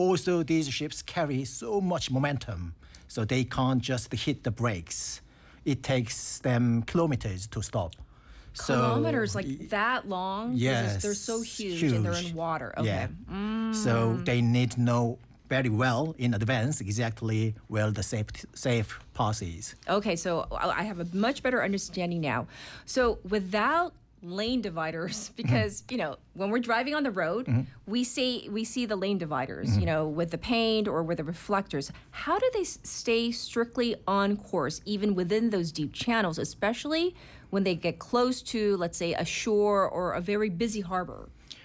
Also, these ships carry so much momentum, so they can't just hit the brakes. It takes them kilometers to stop. Kilometers, like that long? Yes. They're so huge and they're in water. Okay. Yeah. So they need to know very well in advance exactly where the safe path is. Okay, so I have a much better understanding now. So without lane dividers, because when we're driving on the road, we see the lane dividers, with the paint or with the reflectors. How do they stay strictly on course even within those deep channels, especially when they get close to, let's say, a shore or a very busy harbor?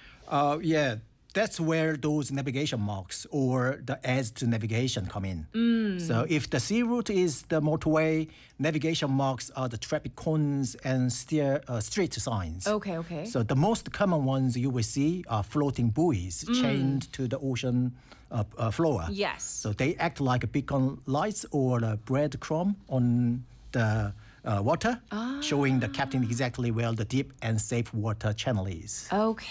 Yeah. That's where those navigation marks or the aids to navigation come in. So if the sea route is the motorway, navigation marks are the traffic cones and street signs. Okay. So the most common ones you will see are floating buoys chained to the ocean floor. Yes. So they act like beacon lights or a breadcrumb on the water, showing the captain exactly where the deep and safe water channel is.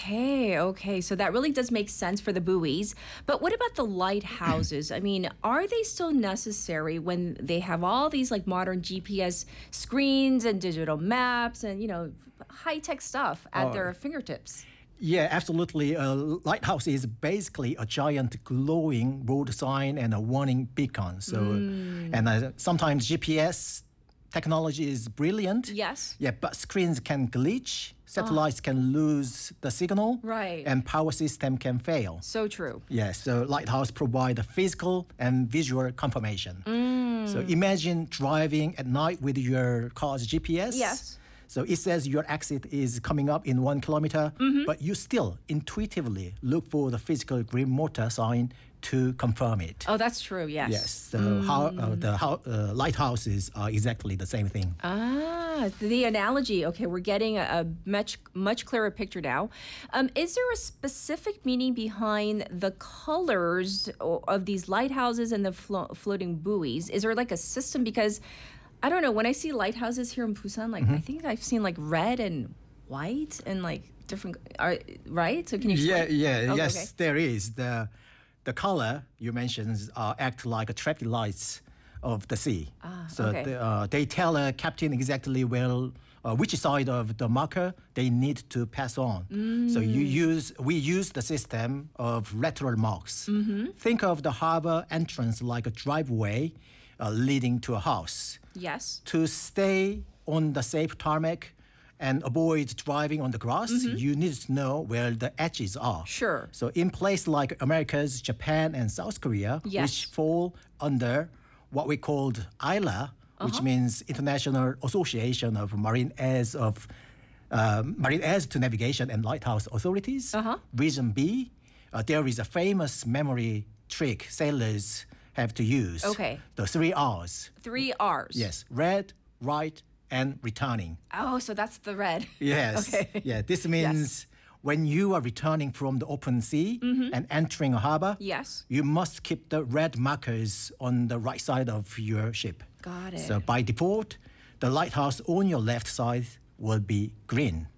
Okay. So that really does make sense for the buoys. But what about the lighthouses? I mean, are they still necessary when they have all these like modern GPS screens and digital maps and, high-tech stuff at their fingertips? Yeah, absolutely. A lighthouse is basically a giant glowing road sign and a warning beacon. So, and sometimes GPS technology is brilliant. Yes. Yeah, but screens can glitch, satellites can lose the signal, right, and power system can fail. So true. Yeah, so lighthouse provide a physical and visual confirmation. So imagine driving at night with your car's GPS. Yes. So it says your exit is coming up in 1 kilometer, but you still intuitively look for the physical green motor sign to confirm it. Oh, that's true, yes. Yes, so the lighthouses are exactly the same thing. The analogy, okay, we're getting a much clearer picture now. Is there a specific meaning behind the colors of these lighthouses and the floating buoys? Is there like a system? Because I don't know, when I see lighthouses here in Busan, like I think I've seen like red and white and like different, right? So can you explain? Yes, okay. There is. The color you mentioned act like a traffic lights of the sea. They tell a captain exactly which side of the marker they need to pass on. So we use the system of lateral marks. Think of the harbor entrance like a driveway leading to a house. Yes. To stay on the safe tarmac and avoid driving on the grass, you need to know where the edges are. Sure. So in places like Americas, Japan, and South Korea, which fall under what we called ILA, which means International Association of Marine Aids to Navigation and Lighthouse Authorities, Region B, there is a famous memory trick sailors have to use. Okay. The 3 R's. 3 R's. Yes, read, write, and returning. Oh, so that's the red. Yes. Okay. Yeah, this means when you are returning from the open sea and entering a harbor, you must keep the red markers on the right side of your ship. Got it. So by default, the lighthouse on your left side will be green.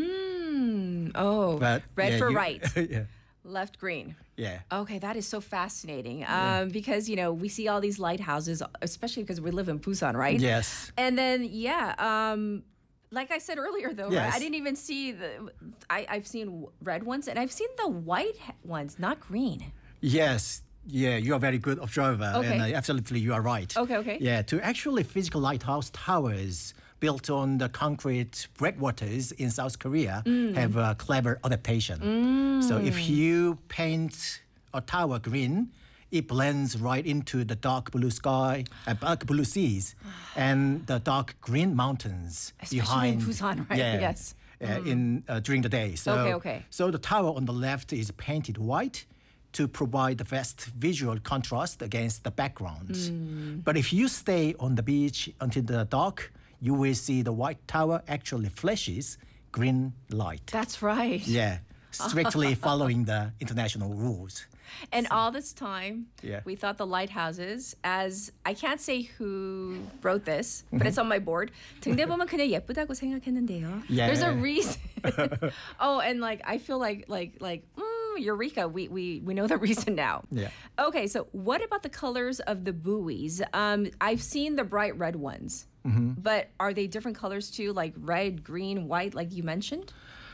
But red for right. Yeah. Left green. Yeah. Okay, that is so fascinating. Because, we see all these lighthouses, especially because we live in Busan, right? Yes. And then, like I said earlier, though, right? I didn't even see I've seen red ones, and I've seen the white ones, not green. Yes. Yeah, you are a very good observer. Okay. And absolutely, you are right. Okay. Yeah, to actually physical lighthouse towers built on the concrete breakwaters in South Korea have a clever adaptation. So if you paint a tower green, it blends right into the dark blue sky, dark blue seas, and the dark green mountains behind. Especially in Busan, right? Yes. During the day. So, okay. So the tower on the left is painted white to provide the best visual contrast against the background. But if you stay on the beach until the dark, you will see the white tower actually flashes green light. That's right. Yeah, strictly following the international rules. And all this time, Yeah. we thought the lighthouses, as I can't say who wrote this, but it's on my board. 등대 보면 그냥 예쁘다고 생각했는데요. Yeah. There's a reason. Oh, and like I feel like Eureka. We know the reason now. Yeah. Okay, so what about the colors of the buoys? I've seen the bright red ones, but are they different colors too, like red, green, white, like you mentioned?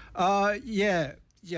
Yeah.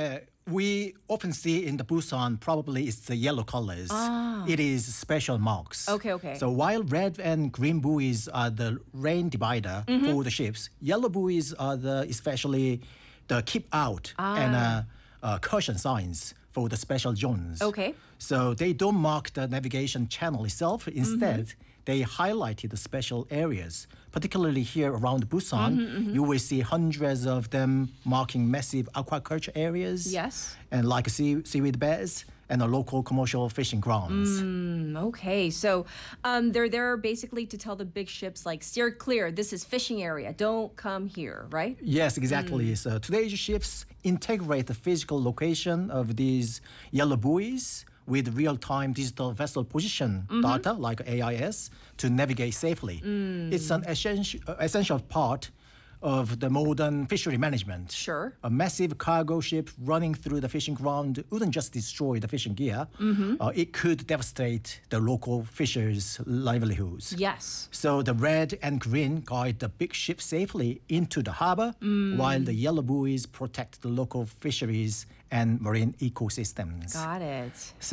We often see in the Busan, probably it's the yellow colors. It is special marks. Okay. So while red and green buoys are the rain divider for the ships, yellow buoys are especially the keep out and caution signs for the special zones. Okay. So they don't mark the navigation channel itself. Instead, they highlighted the special areas, particularly here around Busan. You will see hundreds of them marking massive aquaculture areas. Yes. And like seaweed beds and the local commercial fishing grounds. Okay, so they're there basically to tell the big ships, like, steer clear. This is fishing area. Don't come here, right? Yes, exactly. So today's ships integrate the physical location of these yellow buoys with real-time digital vessel position data like AIS to navigate safely. It's an essential part of the modern fishery management. Sure. A massive cargo ship running through the fishing ground wouldn't just destroy the fishing gear. It could devastate the local fishers' livelihoods. Yes. So the red and green guide the big ship safely into the harbor, while the yellow buoys protect the local fisheries and marine ecosystems. Got it.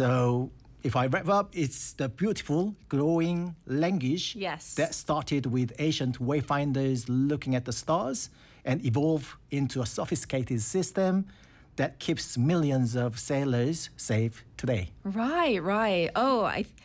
So if I wrap up, it's the beautiful, glowing language Yes. that started with ancient wayfinders looking at the stars and evolved into a sophisticated system that keeps millions of sailors safe today. Right. Oh,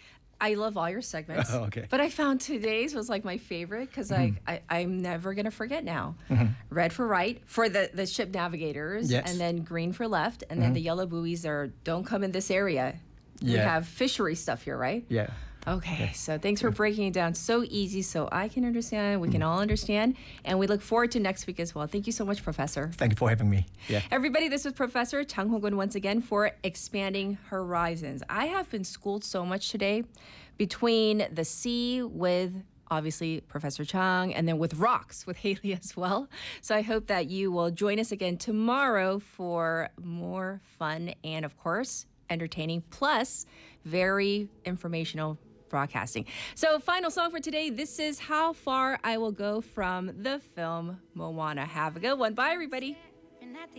I love all your segments. Okay. But I found today's was like my favorite because I'm never going to forget now. Red for right, for the ship navigators, Yes. and then green for left, and then the yellow buoys are don't come in this area. We Yeah. have fishery stuff here, right? Yeah. Okay, so thanks for breaking it down so easy so I can understand, we can all understand, and we look forward to next week as well. Thank you so much, Professor. Thank you for having me. Yeah. Everybody, this was Professor Chang Hong-gun once again for Expanding Horizons. I have been schooled so much today between the sea with obviously Professor Chang and then with rocks with Haley as well. So I hope that you will join us again tomorrow for more fun and, of course, entertaining plus very informational broadcasting. So final song for today, this is How Far I Will Go from the film Moana. Have a good one. Bye, everybody.